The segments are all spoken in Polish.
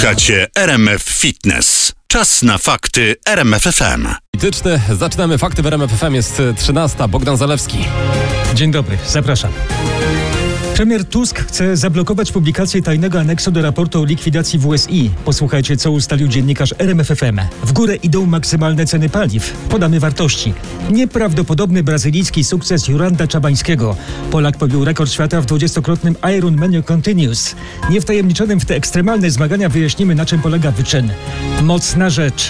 Słuchacie RMF Fitness. Czas na fakty RMF FM. Polityczne. Zaczynamy fakty w RMF FM. Jest 13. Bogdan Zalewski. Dzień dobry, zapraszam. Premier Tusk chce zablokować publikację tajnego aneksu do raportu o likwidacji WSI. Posłuchajcie, co ustalił dziennikarz RMF FM. W górę idą maksymalne ceny paliw. Podamy wartości. Nieprawdopodobny brazylijski sukces Juranda Czabańskiego. Polak pobił rekord świata w 20-krotnym Ironmanie Continuous. Niewtajemniczonym w te ekstremalne zmagania wyjaśnimy, na czym polega wyczyn. Mocna rzecz.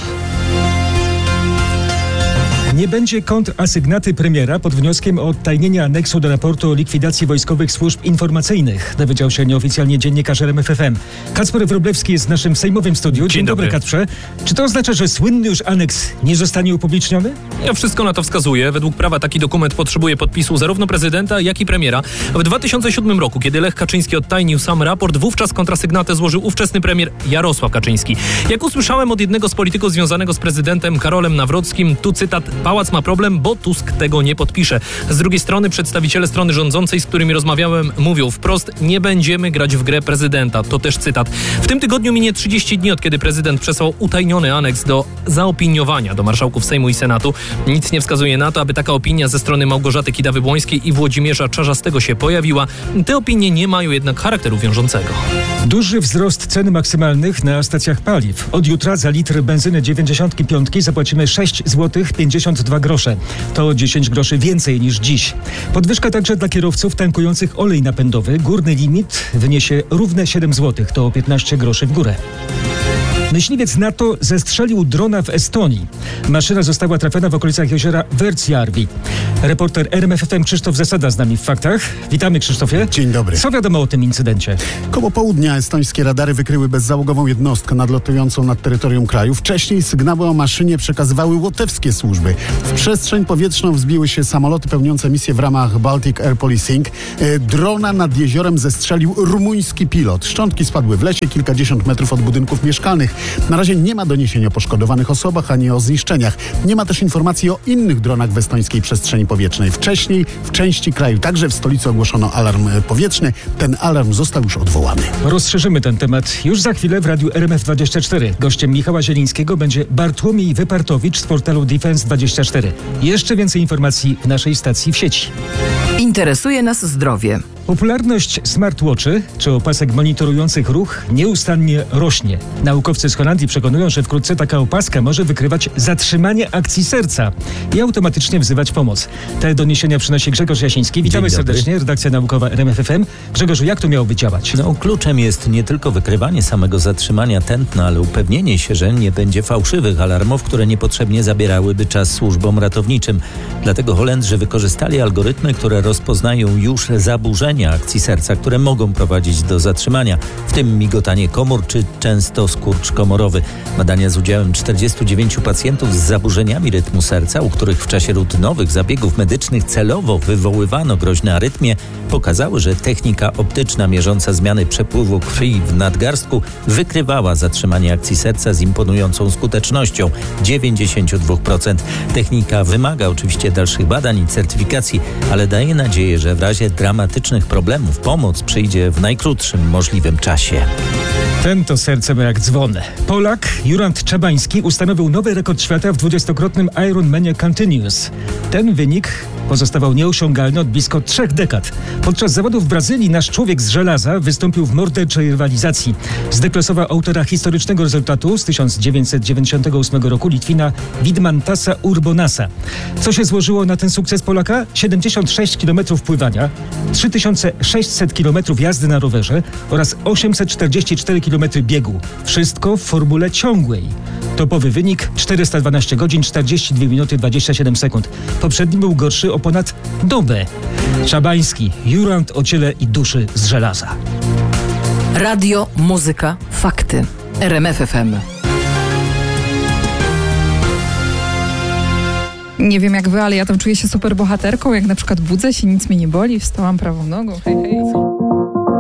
Nie będzie kontrasygnaty premiera pod wnioskiem o odtajnienie aneksu do raportu o likwidacji wojskowych służb informacyjnych. Dowiedział się nieoficjalnie dziennikarz RMF FM. Kacper Wróblewski jest w naszym sejmowym studiu. Dzień dobry, Kacprze. Czy to oznacza, że słynny już aneks nie zostanie upubliczniony? Wszystko na to wskazuje. Według prawa taki dokument potrzebuje podpisu zarówno prezydenta, jak i premiera. W 2007 roku, kiedy Lech Kaczyński odtajnił sam raport, wówczas kontrasygnatę złożył ówczesny premier Jarosław Kaczyński. Jak usłyszałem od jednego z polityków związanego z prezydentem Karolem Nawrockim, tu cytat: pałac ma problem, bo Tusk tego nie podpisze. Z drugiej strony przedstawiciele strony rządzącej, z którymi rozmawiałem, mówią wprost: nie będziemy grać w grę prezydenta. To też cytat. W tym tygodniu minie 30 dni, od kiedy prezydent przesłał utajniony aneks do zaopiniowania do marszałków Sejmu i Senatu. Nic nie wskazuje na to, aby taka opinia ze strony Małgorzaty Kidawy-Błońskiej i Włodzimierza Czarzastego się pojawiła. Te opinie nie mają jednak charakteru wiążącego. Duży wzrost cen maksymalnych na stacjach paliw. Od jutra za litr benzyny 95 zapłacimy 6 zł 52 grosze. To 10 groszy więcej niż dziś. Podwyżka także dla kierowców tankujących olej napędowy. Górny limit wyniesie równe 7 zł. To o 15 groszy w górę. Myśliwiec NATO zestrzelił drona w Estonii. Maszyna została trafiona w okolicach jeziora Wertsjärvi. Reporter RMF FM Krzysztof Zasada z nami w faktach. Witamy, Krzysztofie. Dzień dobry. Co wiadomo o tym incydencie? Koło południa estońskie radary wykryły bezzałogową jednostkę nadlatującą nad terytorium kraju. Wcześniej sygnały o maszynie przekazywały łotewskie służby. W przestrzeń powietrzną wzbiły się samoloty pełniące misję w ramach Baltic Air Policing. Drona nad jeziorem zestrzelił rumuński pilot. Szczątki spadły w lesie kilkadziesiąt metrów od budynków mieszkalnych. Na razie nie ma doniesień o poszkodowanych osobach ani o zniszczeniach. Nie ma też informacji o innych dronach w estońskiej przestrzeni powietrznej. Wcześniej w części kraju, także w stolicy, ogłoszono alarm powietrzny. Ten alarm został już odwołany. Rozszerzymy ten temat już za chwilę w Radiu RMF24. Gościem Michała Zielińskiego będzie Bartłomiej Wypartowicz z portalu Defense24. Jeszcze więcej informacji w naszej stacji w sieci. Interesuje nas zdrowie. Popularność smartwatchy, czy opasek monitorujących ruch, nieustannie rośnie. Naukowcy z Holandii przekonują, że wkrótce taka opaska może wykrywać zatrzymanie akcji serca i automatycznie wzywać pomoc. Te doniesienia przynosi Grzegorz Jasiński. Witamy serdecznie, redakcja naukowa RMF FM. Grzegorzu, jak to miałoby działać? Kluczem jest nie tylko wykrywanie samego zatrzymania tętna, ale upewnienie się, że nie będzie fałszywych alarmów, które niepotrzebnie zabierałyby czas służbom ratowniczym. Dlatego Holendrzy wykorzystali algorytmy, które rozpoznają już zaburzenia akcji serca, które mogą prowadzić do zatrzymania, w tym migotanie komór czy często skurcz komorowy. Badania z udziałem 49 pacjentów z zaburzeniami rytmu serca, u których w czasie rutynowych zabiegów medycznych celowo wywoływano groźne arytmie, pokazały, że technika optyczna mierząca zmiany przepływu krwi w nadgarstku wykrywała zatrzymanie akcji serca z imponującą skutecznością 92%. Technika wymaga oczywiście dalszych badań i certyfikacji, ale daje nadzieję, że w razie dramatycznych problemów pomoc przyjdzie w najkrótszym możliwym czasie. Ten to serce ma jak dzwon. Polak Jurand Czabański ustanowił nowy rekord świata w 20-krotnym Ironmanie Continuous. Ten wynik pozostawał nieosiągalny od blisko 3 dekad. Podczas zawodów w Brazylii nasz człowiek z żelaza wystąpił w morderczej rywalizacji. Zdeklasował autora historycznego rezultatu z 1998 roku, Litwina Vidmantasa Urbonasa. Co się złożyło na ten sukces Polaka? 76 km pływania, 3600 km jazdy na rowerze oraz 844 km biegu. Wszystko w formule ciągłej. Topowy wynik 412 godzin, 42 minuty, 27 sekund. Poprzedni był gorszy o ponad dobę. Czabański, Jurand o ciele i duszy z żelaza. Radio, muzyka, fakty. RMF FM. Nie wiem jak wy, ale ja tam czuję się super bohaterką, jak na przykład budzę się, nic mnie nie boli, wstałam prawą nogą. Hej, hej.